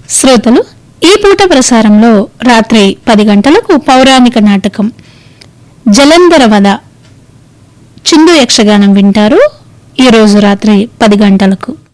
శ్రోతలు, ఈ పూట ప్రసారంలో రాత్రి 10 గంటలకు పౌరాణిక నాటకం జలంధర వధ చిందు యక్షగానం వింటారు. ఈరోజు రాత్రి 10 గంటలకు.